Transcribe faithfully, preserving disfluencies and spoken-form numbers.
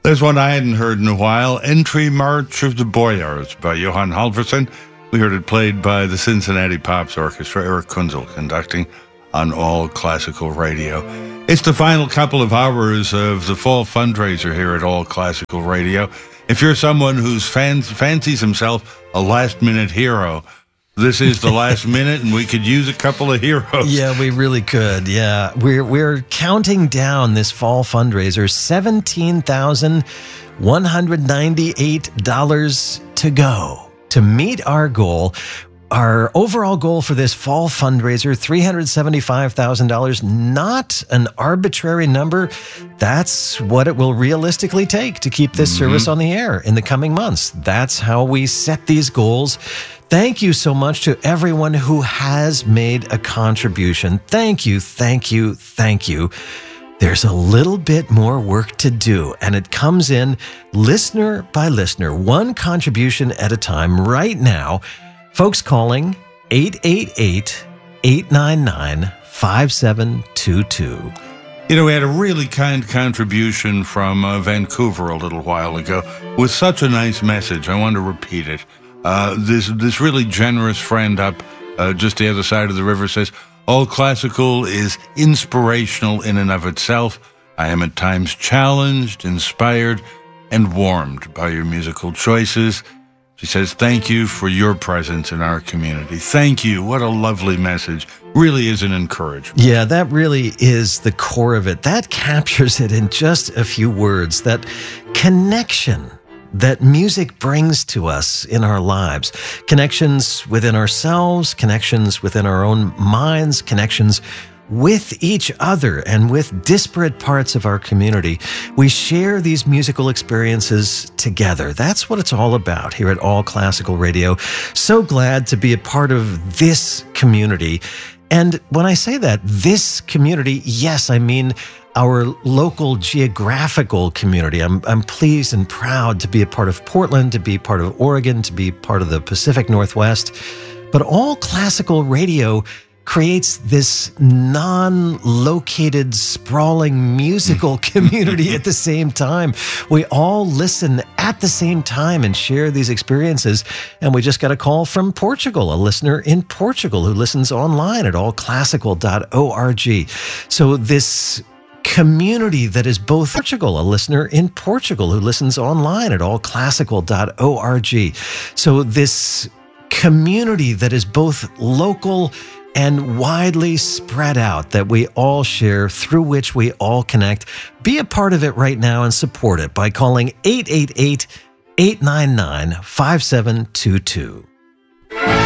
There's one I hadn't heard in a while, Entry March of the Boyars by Johan Halvorsen. We heard it played by the Cincinnati Pops Orchestra, Eric Kunzel conducting on All Classical Radio. It's the final couple of hours of the fall fundraiser here at All Classical Radio. If you're someone who fans, fancies himself a last-minute hero, this is the last minute, and we could use a couple of heroes. Yeah, we really could. Yeah, we're we're counting down this fall fundraiser, seventeen thousand one hundred ninety-eight dollars to go to meet our goal. Our overall goal for this fall fundraiser, three hundred seventy-five thousand dollars, not an arbitrary number. That's what it will realistically take to keep this mm-hmm. service on the air in the coming months. That's how we set these goals. Thank you so much to everyone who has made a contribution. Thank you, thank you, thank you. There's a little bit more work to do, and it comes in listener by listener, one contribution at a time right now. Folks calling eight eight eight, eight nine nine, five seven two two. You know, we had a really kind contribution from uh, Vancouver a little while ago with such a nice message. I want to repeat it. Uh, this this really generous friend up uh, just the other side of the river says, All Classical is inspirational in and of itself. I am at times challenged, inspired, and warmed by your musical choices. She says, thank you for your presence in our community. Thank you. What a lovely message. Really is an encouragement. Yeah, that really is the core of it. That captures it in just a few words. That connection that music brings to us in our lives. Connections within ourselves, connections within our own minds, connections with each other and with disparate parts of our community. We share these musical experiences together. That's what it's all about here at All Classical Radio. So glad to be a part of this community. And when I say that, this community, yes, I mean our local geographical community. I'm I'm pleased and proud to be a part of Portland, to be part of Oregon, to be part of the Pacific Northwest. But All Classical Radio creates this non-located, sprawling musical community at the same time. We all listen at the same time and share these experiences. And we just got a call from Portugal, a listener in Portugal who listens online at all classical dot org. So this community that is both Portugal, a listener in Portugal who listens online at all classical dot org. So this community that is both local and widely spread out, that we all share, through which we all connect. Be a part of it right now and support it by calling eight eight eight, eight nine nine, five seven two two.